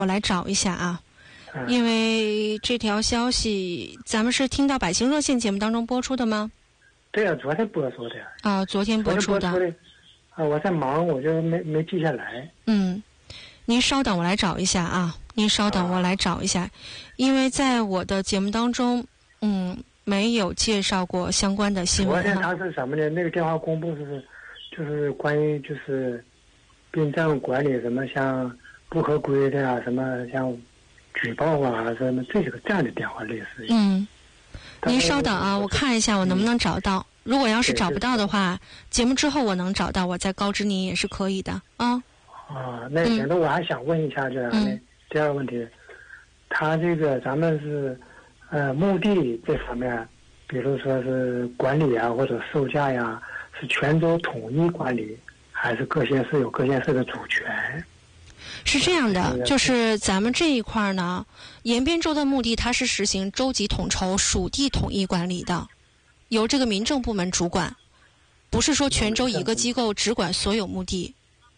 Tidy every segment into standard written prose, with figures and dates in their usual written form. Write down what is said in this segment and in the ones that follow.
我来找一下啊，因为这条消息咱们是听到百姓热线节目当中播出的吗？ 对啊，昨天播出的。 啊，昨天播出的。 啊，我在忙，我就没记下来。 您稍等，我来找一下啊。您稍等，我来找一下，因为在我的节目当中，没有介绍过相关的新闻。 昨天他是什么呢？那个电话公布就是关于就是殡葬管理什么像不合规的啊，什么像举报啊什么这样的电话类似于。 您稍等啊，我看一下我能不能找到。如果要是找不到的话，节目之后我能找到，我再告知您也是可以的啊。 那行，那我还想问一下这样的第二个问题，他这个咱们是墓地这方面，比如说是管理啊或者售价呀，是全州统一管理，还是各县市有各县市的主权？ 是这样的，就是咱们这一块呢，延边州的墓地它是实行州级统筹、属地统一管理的，由这个民政部门主管，不是说全州一个机构只管所有墓地。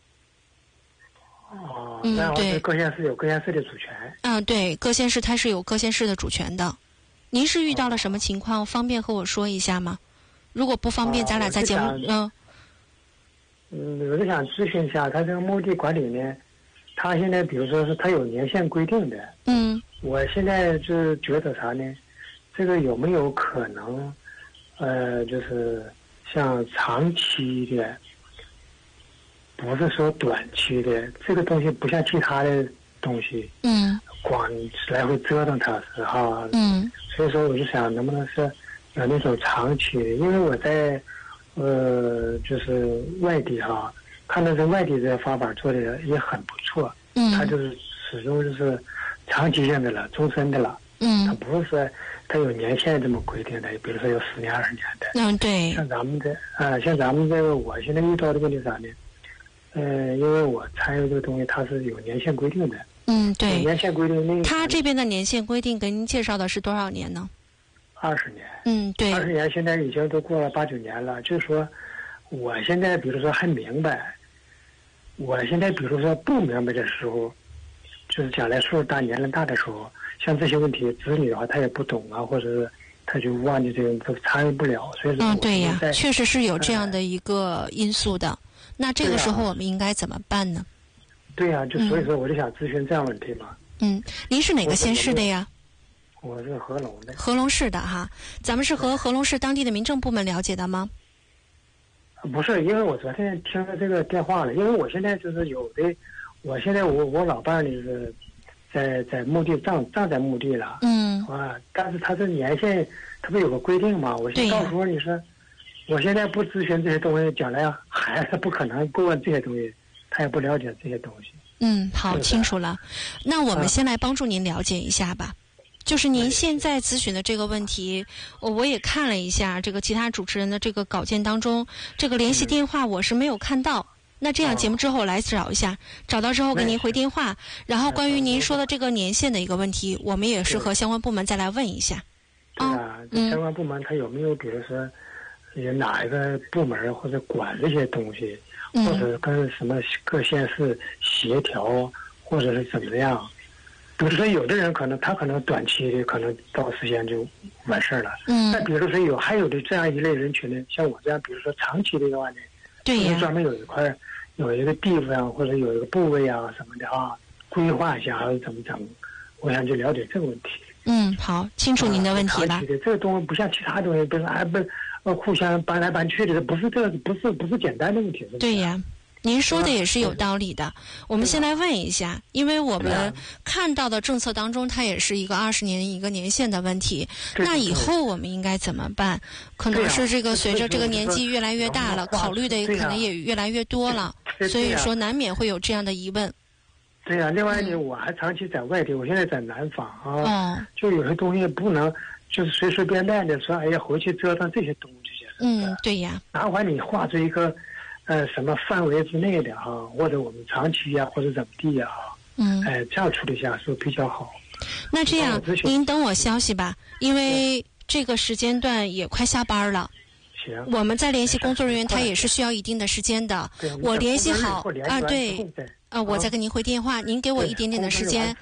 对，各县市有各县市的主权。 对，各县市它是有各县市的主权的。您是遇到了什么情况？方便和我说一下吗？如果不方便，咱俩在节目我就想咨询一下，他这个墓地管理呢，他现在比如说是他有年限规定的。我现在就觉得啥呢？这个有没有可能，就是像长期的。不是说短期的，这个东西不像其他的东西，光来回折腾它是哈，所以说我就想能不能是有那种长期的，因为我在就是外地哈，看到这外地这方法做的也很不错，它就是始终就是长期性的了，终身的了，它不是说它有年限这么规定的，比如说有10年20年的， 对， 像咱们这个我现在遇到的问题啥呢？因为我参与这个东西，它是有年限规定的。 对。 年限规定他这边的年限规定给您介绍的是多少年呢 ？20年。 对。 20年现在已经都过了8、9年了。就是说，我现在比如说还明白，我现在比如说不明白的时候，就是将来岁数大、年龄大的时候，像这些问题，子女的话他也不懂啊，或者是他就忘记这个，都参与不了。所以说， 对呀，确实是有这样的一个因素的。那这个时候我们应该怎么办呢？ 对呀，就所以说我就想咨询这样问题嘛。 您是哪个县市的呀？ 我是合龙的。 合龙市的哈，咱们是和合龙市当地的民政部门了解的吗？ 不是，因为我昨天听了这个电话了，因为我现在就是有的，我现在我老伴儿呢是在墓地葬在墓地了。但是他这年限他不有个规定吗？我现在到时候你说。我现在不咨询这些东西，将来孩子不可能过问这些东西，他也不了解这些东西。 好，清楚了。那我们先来帮助您了解一下吧。就是您现在咨询的这个问题，我也看了一下这个其他主持人的这个稿件当中，这个联系电话我是没有看到。那这样节目之后我来找一下，找到之后给您回电话。然后关于您说的这个年限的一个问题，我们也是和相关部门再来问一下。 相关部门他有没有比如说？有哪一个部门或者管这些东西，或者跟什么各县市协调，或者是怎么样？比如说，有的人可能短期的可能到时间就完事儿了。那比如说还有的这样一类人群呢，像我这样，比如说长期的话呢， 对呀， 专门有一个地方或者有一个部位啊什么的规划一下还是怎么整，我想就了解这个问题。 好，清楚您的问题了。 长期的这个东西不像其他东西，不是互相搬来搬去的，不是简单的问题。 对呀，您说的也是有道理的。我们先来问一下，因为我们看到的政策当中，它也是一个20年一个年限的问题。那以后我们应该怎么办？可能是这个随着这个年纪越来越大了，考虑的可能也越来越多了，所以说难免会有这样的疑问。 对呀，另外呢，我还长期在外地，我现在在南方就有些东西不能。就是随随便便的说，哎呀，回去折腾这些东西。 对呀。 哪管你划出一个，什么范围之内的或者我们长期或者怎么地这样处理下是比较好。 那这样，您等我消息吧，因为这个时间段也快下班了。 行。 我们再联系工作人员，他也是需要一定的时间的。我联系好对。 我再给您回电话，您给我一点点的时间。